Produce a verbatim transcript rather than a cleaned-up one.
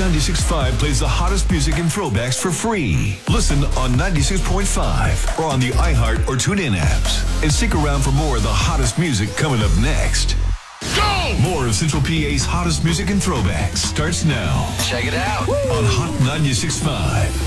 ninety-six point five plays the hottest music and throwbacks for free. Listen on ninety-six point five or on the iHeart or TuneIn apps. And stick around for more of the hottest music coming up next. Go! More of Central P A's hottest music and throwbacks starts now. Check it out on Hot ninety-six point five.